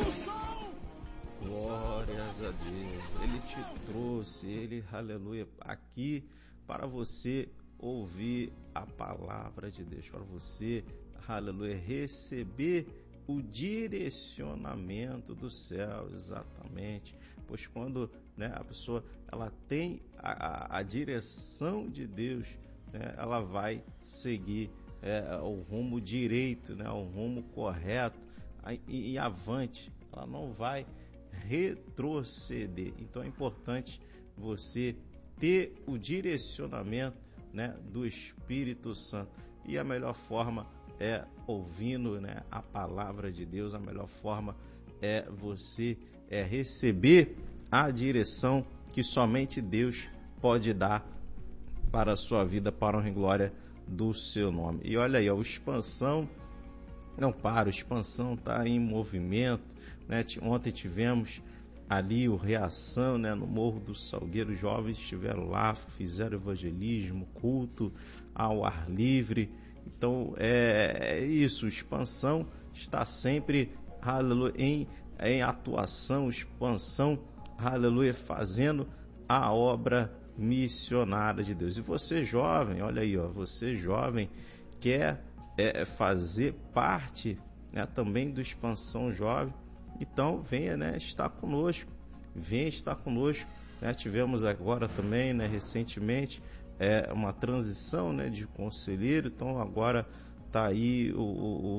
Glórias a Deus. Ele te trouxe, ele, aleluia, aqui para você ouvir a palavra de Deus, para você, aleluia, receber o direcionamento do céu, exatamente. Pois quando, né, a pessoa ela tem a direção de Deus, né, ela vai seguir o rumo direito, né, o rumo correto e avante. Ela não vai retroceder. Então é importante você ter o direcionamento, né, do Espírito Santo. E a melhor forma é ouvindo, né, a palavra de Deus. A melhor forma é você receber a direção que somente Deus pode dar para a sua vida, para a honra e glória do seu nome. E olha aí, a expansão não para, a expansão está em movimento, né? Ontem tivemos ali o Reação, né, no Morro do Salgueiro. Os jovens estiveram lá, fizeram evangelismo, culto ao ar livre. Então é isso, expansão está sempre, aleluia, em atuação, expansão, aleluia, fazendo a obra missionária de Deus. E você jovem, olha aí, ó, você jovem quer fazer parte, né, também do Expansão Jovem, então venha, né, estar conosco, né? Tivemos agora também, né, recentemente, uma transição, né, de conselheiro, então agora está aí o